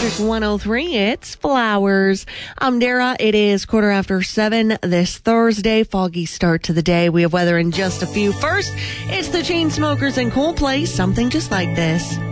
Magic 103. It's Flowers. I'm Dara. It is 7:15 this Thursday. Foggy start to the day. We have weather in just a few. First, it's the Chainsmokers and Coldplay. Something Just Like This.